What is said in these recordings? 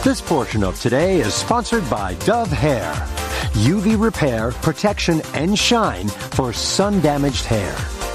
This portion of Today is sponsored by Dove Hair. UV repair, protection, and shine for sun-damaged hair.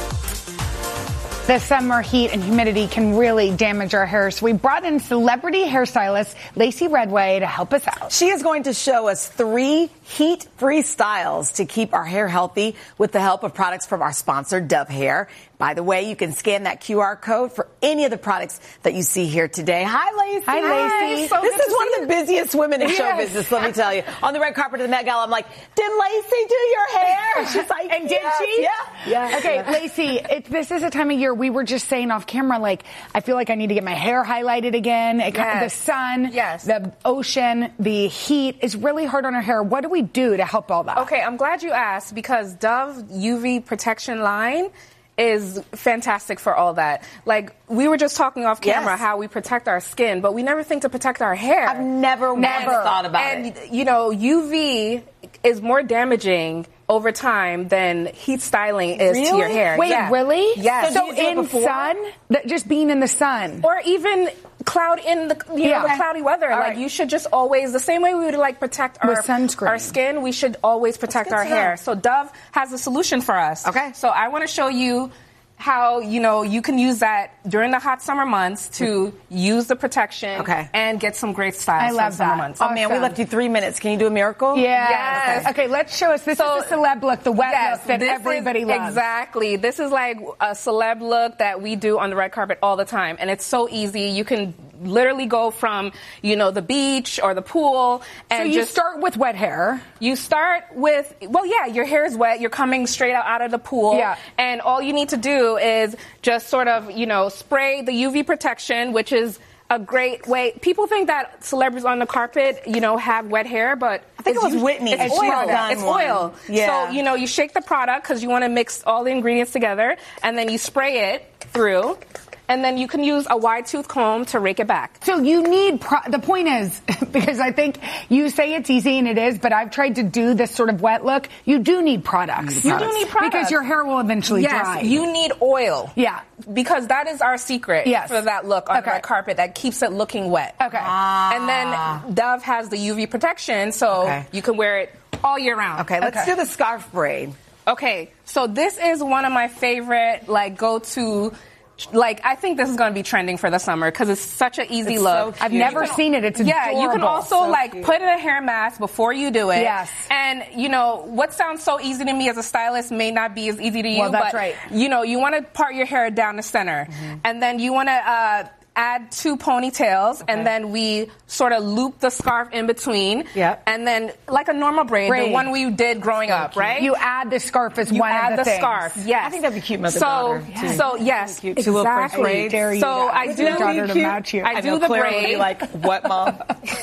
The summer heat and humidity can really damage our hair, so we brought in celebrity hairstylist Lacey Redway to help us out. She is going to show us 3 heat-free styles to keep our hair healthy with the help of products from our sponsor, Dove Hair. By the way, you can scan that QR code for any of the products that you see here today. Hi, Lacey. Hi, Lacey. So this is one of the busiest women in show business, let me tell you. On the red carpet of the Met Gala, I'm like, did Lacey do your hair? She's like, and did she? Yeah. Okay, Lacey, this is a time of year we were just saying off camera, like, I feel like I need to get my hair highlighted again. The sun, the ocean, the heat is really hard on our hair. What do we do to help all that? Okay, I'm glad you asked because Dove UV protection line is fantastic for all that. Like, we were just talking off camera how we protect our skin, but we never think to protect our hair. I've never thought about it. And, you know, UV is more damaging over time than heat styling is to your hair. Wait, really? Yes. So in sun, just being in the sun, or even cloud in the the cloudy weather. Like you should just always, the same way we would like protect our skin, we should always protect our hair. So Dove has a solution for us. Okay. So I want to show you how, you know, you can use that during the hot summer months to use the protection and get some great styles. I love summer that. months. Oh, man, we left you 3 minutes. Can you do a miracle? Yes. Okay, let's show us. This is the celeb look, the wet look that everybody loves. Exactly. This is like a celeb look that we do on the red carpet all the time. And it's so easy. You can literally go from, you know, the beach or the pool. And so you start with wet hair. You start with, your hair is wet. You're coming straight out of the pool. Yeah. And all you need to do is just sort of, you know, spray the UV protection, which is a great way. People think that celebrities on the carpet, you know, have wet hair, but I think it was Whitney. It's oil. It's oil. Yeah. So, you know, you shake the product because you want to mix all the ingredients together, and then you spray it through. And then you can use a wide tooth comb to rake it back. So you need, the point is, because I think you say it's easy and it is, but I've tried to do this sort of wet look. You do need products. You do need products. Because your hair will eventually dry. Yes, you need oil. Yeah. Because that is our secret for that look on the red carpet that keeps it looking wet. Okay. And then Dove has the UV protection, so you can wear it all year round. Okay, let's do the scarf braid. Okay, so this is one of my favorite, like, go-to. Like, I think this is going to be trending for the summer because it's such an easy look. So I've never seen it. It's adorable. Yeah, you can also put in a hair mask before you do it. Yes. And, you know, what sounds so easy to me as a stylist may not be as easy to you. Well, that's but, right. You know, you want to part your hair down the center. Mm-hmm. And then you want to add 2 ponytails, and then we sort of loop the scarf in between. Yep. And then, like a normal braid, the one we did growing up, right? You add the scarf as one of the things. Scarf, yes. I think that'd be cute, mother-daughter. So yes, cute. Exactly. So I do daughter to match you. I do the braid. Like, what, Mom?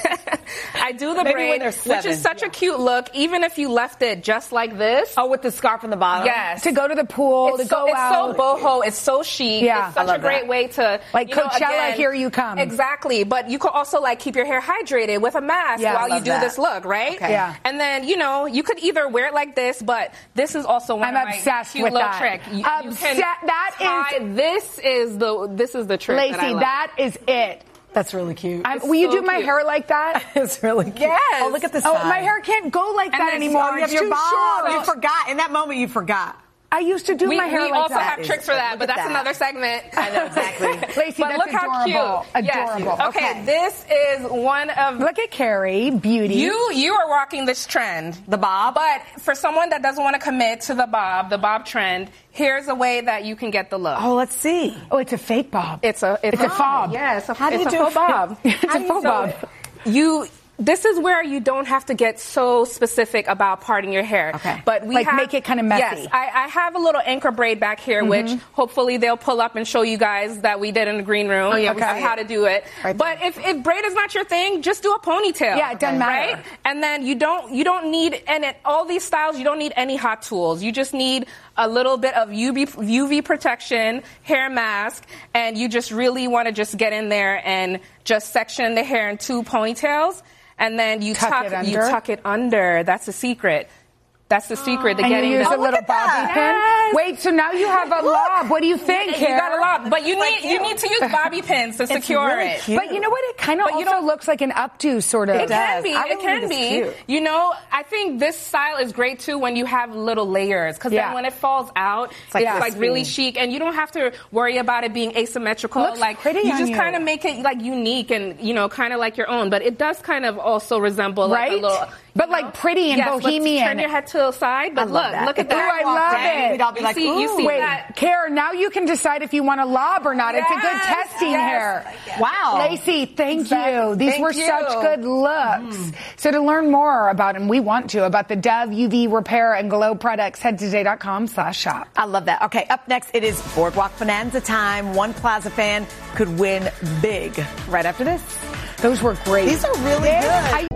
I do the braid, which is such a cute look, even if you left it just like this. Oh, with the scarf on the bottom? Yes. To go to the pool, to go out. It's so boho. It's so chic. Yeah. It's such a great way to, like, Coachella, here you come. Exactly. But you could also, like, keep your hair hydrated with a mask while you do this look, right? Okay. Yeah. And then, you know, you could either wear it like this, but this is also one of my cute little tricks. This is the trick. Lacey, that I love. that is it. That's really cute. Will you do my hair like that? It's really cute. Yes. Oh, look at this. Oh, my hair can't go like that anymore. You have your bob. You forgot. In that moment, you forgot. I used to do my hair like that. We also have tricks for that, but that's another segment. I know, exactly. Lacey, but look how cute. Adorable. Yes. Okay, this is one of... Look at Carrie, beauty. You are rocking this trend. The bob? But for someone that doesn't want to commit to the bob trend, here's a way that you can get the look. Oh, let's see. Oh, it's a fake bob. It's a fob. Yes, How do you do a faux bob. It's a faux bob. This is where you don't have to get so specific about parting your hair. Okay. But we make it kind of messy. Yes, I have a little anchor braid back here, which hopefully they'll pull up and show you guys that we did in the green room of how to do it. Right. But if braid is not your thing, just do a ponytail. Yeah, it doesn't matter. Right? And then you don't need, all these styles, you don't need any hot tools. You just need a little bit of UV protection, hair mask, and you just really want to just get in there and just section the hair in 2 ponytails. And then you tuck it under. That's the secret. That's the secret to getting a little bobby pin. Yes. Wait, so now you have a lob. What do you think, You got a lob, but you need to use bobby pins to secure really it. Cute. But you know what? It kind of also looks like an updo, sort of. It can be. I It can be. cute. You know, I think this style is great too when you have little layers, because then when it falls out, it's like really chic, and you don't have to worry about it being asymmetrical. Looks like pretty you on just you. kind of make it like unique and kind of like your own. But it does kind of also resemble like a little. But like pretty and bohemian. Turn your head to the side, but look at that. Ooh, I love it. We'd all be like, you see Wait, that? Karen, now you can decide if you want a lob or not. It's a good testing here. Wow. Lacey, thank you. These were such good looks. So to learn more about, and we want to, about the Dove UV Repair and Glow products, head to today.com/shop. I love that. Okay, up next, it is Boardwalk Bonanza time. One Plaza fan could win big right after this. Those were great. These are really good.